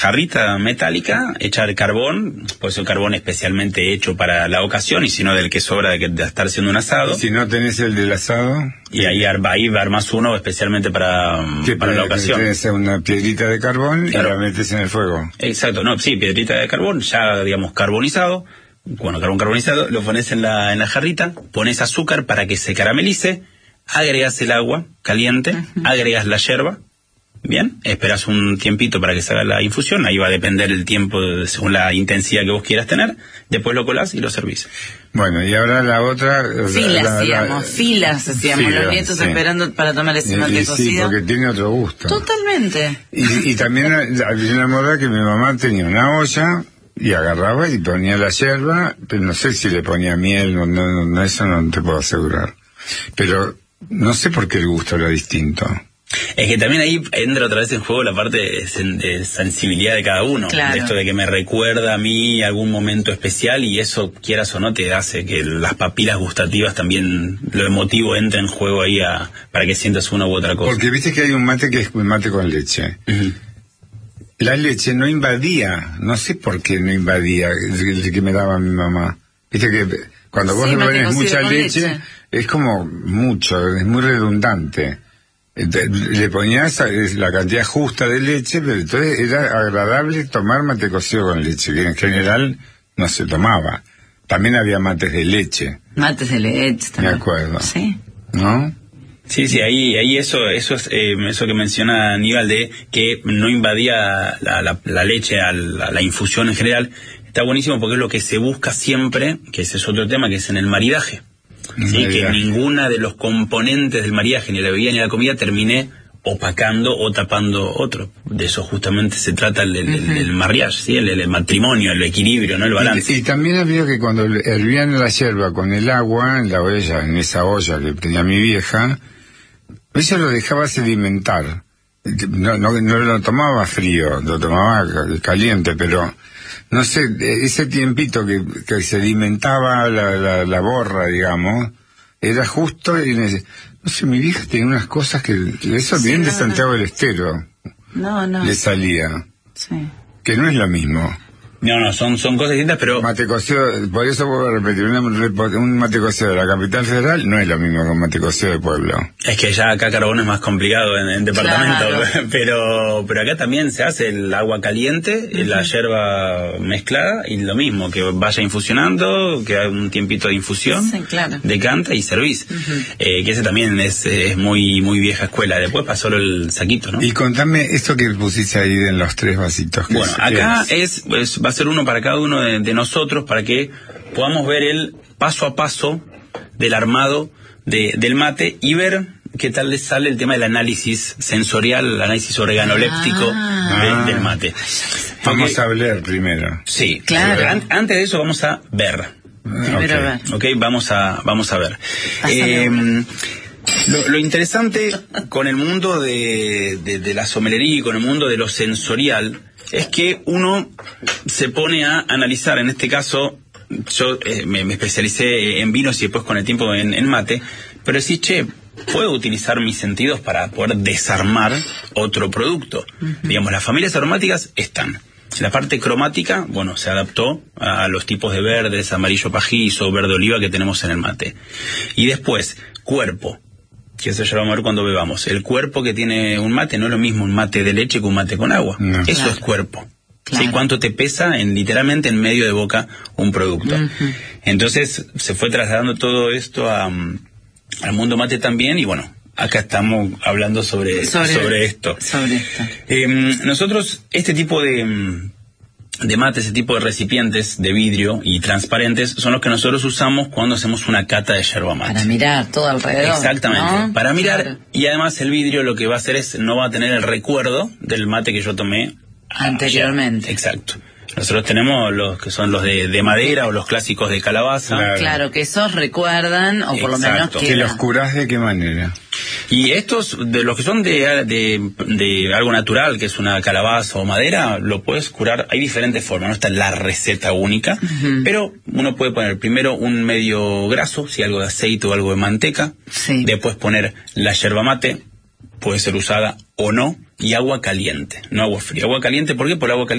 jarrita metálica, echar carbón, puede ser carbón especialmente hecho para la ocasión, y si no del que sobra de estar haciendo un asado. ¿Y si no tenés el del asado? Y ahí armás uno especialmente para la ocasión. Tenés una piedrita de carbón, claro, y la metes en el fuego. Exacto, no, sí, piedrita de carbón, ya digamos carbonizado. Bueno, carbón carbonizado, lo pones en la jarrita, pones azúcar para que se caramelice, agregas el agua caliente, agregas la yerba, bien, esperas un tiempito para que se haga la infusión, ahí va a depender el tiempo según la intensidad que vos quieras tener, después lo colás y lo servís. Bueno, y ahora la otra... Filas hacíamos, los nietos esperando para tomar ese mate cocido. Sí, porque tiene otro gusto. Totalmente. Y también había una moda que mi mamá tenía una olla y agarraba y ponía la yerba, pero no sé si le ponía miel, no, eso no te puedo asegurar. Pero no sé por qué el gusto era distinto. Es que también ahí entra otra vez en juego la parte de sensibilidad de cada uno. Claro. De esto de que me recuerda a mí algún momento especial, y eso, quieras o no, te hace que las papilas gustativas también, lo emotivo, entre en juego ahí para que sientas una u otra cosa. Porque viste que hay un mate que es un mate con leche. La leche no invadía, no sé por qué no invadía el que me daba mi mamá. Viste que cuando vos le pones mucha leche, es como mucho, es muy redundante. Le ponías la cantidad justa de leche, pero entonces era agradable tomar mate cocido con leche, que en general no se tomaba. También había mates de leche. Mates de leche también. Me acuerdo. Sí. ¿No? Sí, ahí eso es eso que menciona Aníbal, de que no invadía la leche a la infusión en general. Está buenísimo porque es lo que se busca siempre, que ese es otro tema, que es en el maridaje. Sí, que ninguna de los componentes del maridaje, ni la bebida ni la comida, termine opacando o tapando otro. De eso justamente se trata el mariage, ¿sí? El matrimonio, el equilibrio, ¿no? El balance. Y también había que cuando hervían la yerba con el agua, en esa olla que tenía mi vieja, ella lo dejaba sedimentar. No lo tomaba frío, lo tomaba caliente, pero no sé, ese tiempito que sedimentaba la borra, digamos, era justo. Y no sé, mi vieja tenía unas cosas que eso bien de Santiago del Estero le salía, que no es lo mismo. No, son cosas distintas, pero... Mate cocido, por eso puedo repetir, un mate cocido de la capital federal no es lo mismo que un mate cocido de pueblo. Es que ya acá carbón es más complicado en departamento, claro. pero acá también se hace el agua caliente, la yerba mezclada, y lo mismo, que vaya infusionando, que haga un tiempito de infusión, decanta y servís. Que ese también es muy muy vieja escuela. Después pasó el saquito, ¿no? Y contame esto que pusiste ahí en los 3 vasitos. Bueno, acá va a ser uno para cada uno de nosotros, para que podamos ver el paso a paso del armado del mate y ver qué tal les sale el tema del análisis sensorial, el análisis organoléptico del mate. Vamos a hablar primero. Sí, claro. Antes de eso vamos a ver. Okay, vamos a ver. Lo interesante con el mundo de la sommelería y con el mundo de lo sensorial es que uno se pone a analizar. En este caso, yo me especialicé en vinos y después con el tiempo en mate, pero decís, puedo utilizar mis sentidos para poder desarmar otro producto. Digamos, las familias aromáticas están. La parte cromática, se adaptó a los tipos de verdes, amarillo pajizo, verde oliva que tenemos en el mate. Y después, cuerpo. Que eso ya lo vamos a ver cuando bebamos. El cuerpo que tiene un mate no es lo mismo un mate de leche que un mate con agua. No. Eso es cuerpo. ¿Sí? ¿Cuánto te pesa literalmente en medio de boca un producto? Entonces se fue trasladando todo esto al mundo mate también, y acá estamos hablando sobre esto. Nosotros, este tipo de mate, ese tipo de recipientes de vidrio y transparentes son los que nosotros usamos cuando hacemos una cata de yerba mate. Para mirar todo alrededor. Exactamente, ¿no? Para mirar, claro. Y además el vidrio lo que va a hacer es, no va a tener el recuerdo del mate que yo tomé anteriormente. Exacto. Nosotros tenemos los que son los de madera o los clásicos de calabaza. Claro, que esos recuerdan, o por lo menos ¿Que los curás de qué manera? Y estos, de los que son de algo natural, que es una calabaza o madera, lo puedes curar. Hay diferentes formas, no está la receta única, pero uno puede poner primero un medio graso, si algo de aceite o algo de manteca, después poner la yerba mate, puede ser usada o no, y agua caliente, no agua fría. Agua caliente, ¿por qué? Por el agua caliente